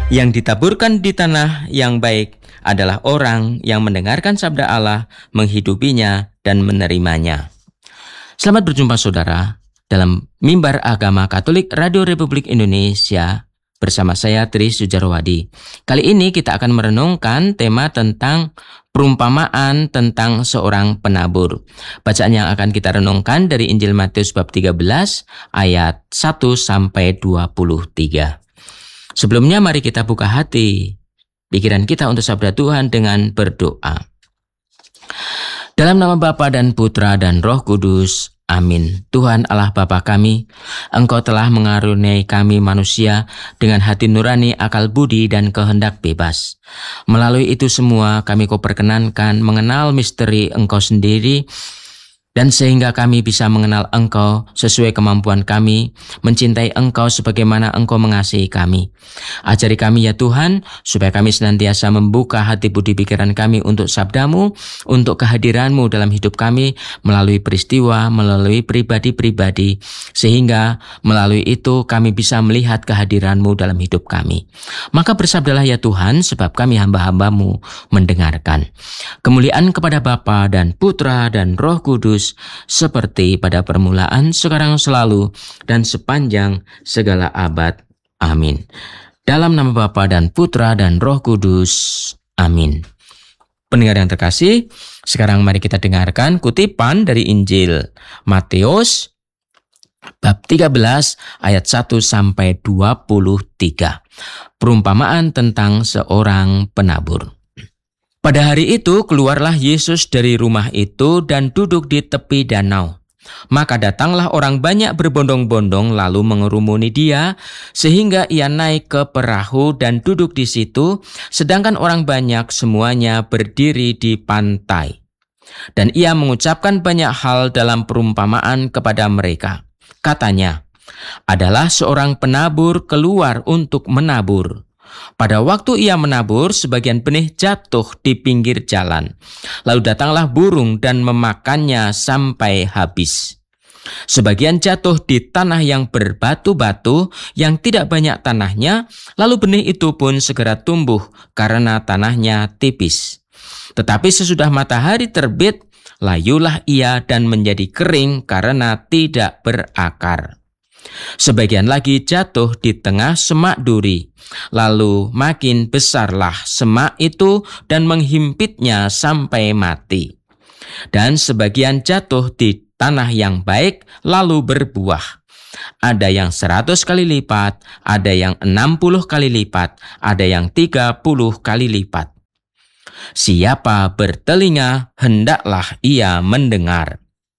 Yang ditaburkan di tanah yang baik adalah orang yang mendengarkan sabda Allah, menghidupinya, dan menerimanya. Selamat berjumpa saudara dalam Mimbar Agama Katolik Radio Republik Indonesia bersama saya Tri Sujarwadi. Kali ini kita akan merenungkan tema tentang perumpamaan tentang seorang penabur. Bacaan yang akan kita renungkan dari Injil Matius bab 13 ayat 1 sampai 23. Sebelumnya mari kita buka hati, pikiran kita untuk sabda Tuhan dengan berdoa. Dalam nama Bapa dan Putra dan Roh Kudus, amin. Tuhan Allah Bapa kami, Engkau telah mengaruniai kami manusia dengan hati nurani, akal budi, dan kehendak bebas. Melalui itu semua kami Kau perkenankan mengenal misteri Engkau sendiri, dan sehingga kami bisa mengenal Engkau sesuai kemampuan kami, mencintai Engkau sebagaimana Engkau mengasihi kami. Ajari kami ya Tuhan, supaya kami senantiasa membuka hati budi pikiran kami untuk sabda-Mu, untuk kehadiran-Mu dalam hidup kami, melalui peristiwa, melalui pribadi-pribadi, sehingga melalui itu kami bisa melihat kehadiran-Mu dalam hidup kami. Maka bersabdalah ya Tuhan, sebab kami hamba-hamba-Mu mendengarkan. Kemuliaan kepada Bapa dan Putra dan Roh Kudus, seperti pada permulaan, sekarang, selalu, dan sepanjang segala abad. Amin. Dalam nama Bapa dan Putra dan Roh Kudus. Amin. Pendengar yang terkasih, sekarang mari kita dengarkan kutipan dari Injil Matius bab 13 ayat 1 sampai 23. Perumpamaan tentang seorang penabur. Pada hari itu keluarlah Yesus dari rumah itu dan duduk di tepi danau. Maka datanglah orang banyak berbondong-bondong lalu mengerumuni dia, sehingga ia naik ke perahu dan duduk di situ, sedangkan orang banyak semuanya berdiri di pantai. Dan ia mengucapkan banyak hal dalam perumpamaan kepada mereka. Katanya, adalah seorang penabur keluar untuk menabur. Pada waktu ia menabur, sebagian benih jatuh di pinggir jalan. Lalu datanglah burung dan memakannya sampai habis. Sebagian jatuh di tanah yang berbatu-batu, yang tidak banyak tanahnya, lalu benih itu pun segera tumbuh karena tanahnya tipis. Tetapi sesudah matahari terbit, layulah ia dan menjadi kering karena tidak berakar. Sebagian lagi jatuh di tengah semak duri, lalu makin besarlah semak itu dan menghimpitnya sampai mati. Dan sebagian jatuh di tanah yang baik, lalu berbuah. Ada yang 100 kali lipat, ada yang 60 kali lipat, ada yang 30 kali lipat. Siapa bertelinga, hendaklah ia mendengar.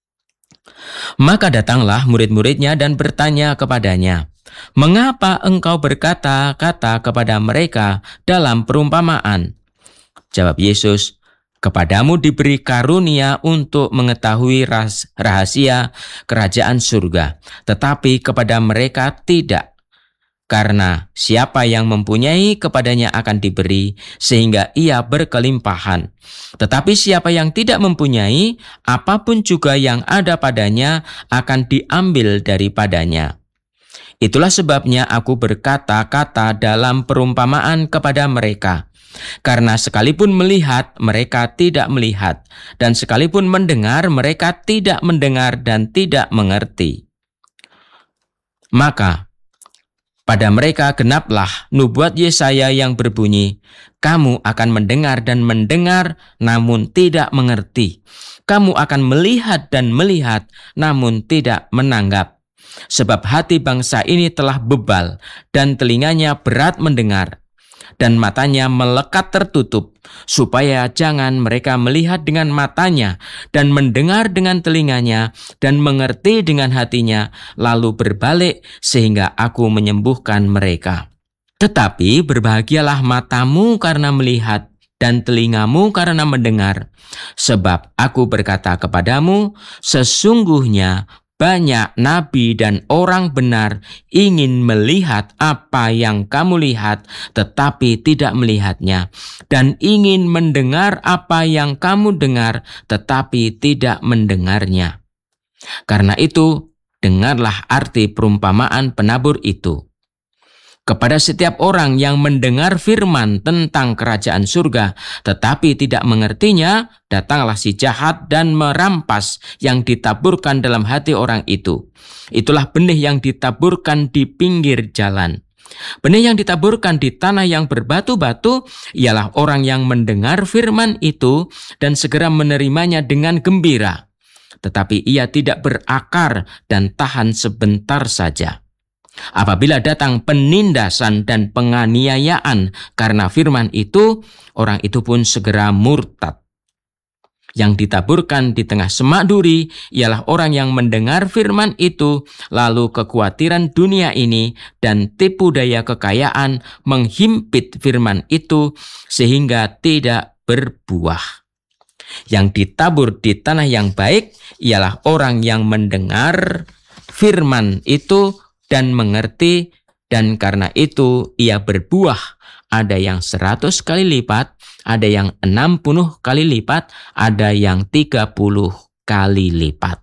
Maka datanglah murid-muridnya dan bertanya kepadanya, "Mengapa engkau berkata-kata kepada mereka dalam perumpamaan?" Jawab Yesus, "Kepadamu diberi karunia untuk mengetahui rahasia kerajaan surga, tetapi kepada mereka tidak. Karena siapa yang mempunyai kepadanya akan diberi, sehingga ia berkelimpahan. Tetapi siapa yang tidak mempunyai, apapun juga yang ada padanya akan diambil daripadanya. Itulah sebabnya aku berkata-kata dalam perumpamaan kepada mereka. Karena sekalipun melihat, mereka tidak melihat, dan sekalipun mendengar, mereka tidak mendengar dan tidak mengerti. Maka pada mereka genaplah nubuat Yesaya yang berbunyi, kamu akan mendengar dan mendengar, namun tidak mengerti. Kamu akan melihat dan melihat, namun tidak menanggap. Sebab hati bangsa ini telah bebal, dan telinganya berat mendengar, dan matanya melekat tertutup, supaya jangan mereka melihat dengan matanya, dan mendengar dengan telinganya, dan mengerti dengan hatinya, lalu berbalik sehingga aku menyembuhkan mereka. Tetapi berbahagialah matamu karena melihat, dan telingamu karena mendengar. Sebab aku berkata kepadamu, sesungguhnya banyak nabi dan orang benar ingin melihat apa yang kamu lihat, tetapi tidak melihatnya, dan ingin mendengar apa yang kamu dengar, tetapi tidak mendengarnya. Karena itu, dengarlah arti perumpamaan penabur itu. Kepada setiap orang yang mendengar firman tentang kerajaan surga, tetapi tidak mengertinya, datanglah si jahat dan merampas yang ditaburkan dalam hati orang itu. Itulah benih yang ditaburkan di pinggir jalan. Benih yang ditaburkan di tanah yang berbatu-batu ialah orang yang mendengar firman itu dan segera menerimanya dengan gembira. Tetapi ia tidak berakar dan tahan sebentar saja. Apabila datang penindasan dan penganiayaan karena firman itu, orang itu pun segera murtad. Yang ditaburkan di tengah semak duri ialah orang yang mendengar firman itu, lalu kekhawatiran dunia ini dan tipu daya kekayaan menghimpit firman itu sehingga tidak berbuah. Yang ditabur di tanah yang baik ialah orang yang mendengar firman itu dan mengerti, dan karena itu ia berbuah. Ada yang 100 kali lipat, ada yang 60 kali lipat, ada yang 30 kali lipat.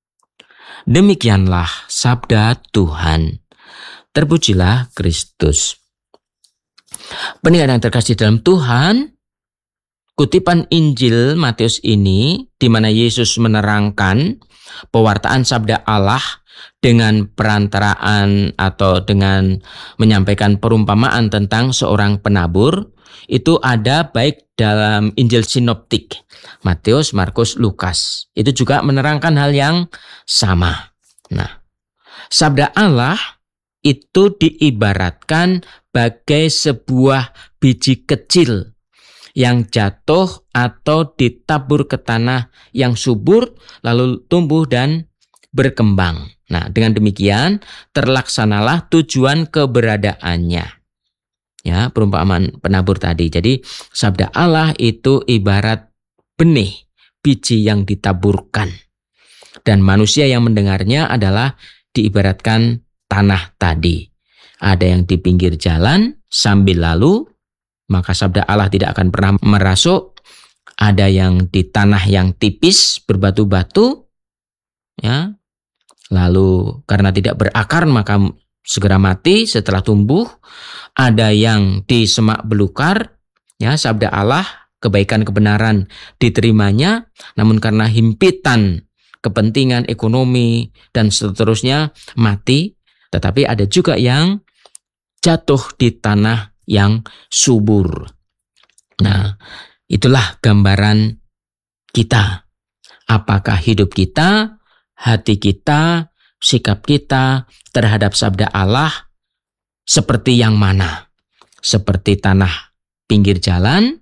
Demikianlah sabda Tuhan. Terpujilah Kristus. Pendengar yang terkasih dalam Tuhan, kutipan Injil Matius ini, di mana Yesus menerangkan pewartaan sabda Allah dengan perantaraan atau dengan menyampaikan perumpamaan tentang seorang penabur, itu ada baik dalam Injil sinoptik, Matius, Markus, Lukas. Itu juga menerangkan hal yang sama. Nah, sabda Allah itu diibaratkan bagai sebuah biji kecil yang jatuh atau ditabur ke tanah yang subur, lalu tumbuh dan berkembang. Nah, dengan demikian terlaksanalah tujuan keberadaannya. Ya, perumpamaan penabur tadi. Jadi, sabda Allah itu ibarat benih, biji yang ditaburkan. Dan manusia yang mendengarnya adalah diibaratkan tanah tadi. Ada yang di pinggir jalan sambil lalu, maka sabda Allah tidak akan pernah merasuk. Ada yang di tanah yang tipis, berbatu-batu, ya. Lalu karena tidak berakar maka segera mati setelah tumbuh. Ada yang di semak belukar, ya, sabda Allah, kebaikan kebenaran diterimanya, namun karena himpitan kepentingan ekonomi dan seterusnya mati. Tetapi ada juga yang jatuh di tanah yang subur. Nah, itulah gambaran kita. Apakah hidup kita, hati kita, sikap kita terhadap sabda Allah seperti yang mana? Seperti tanah pinggir jalan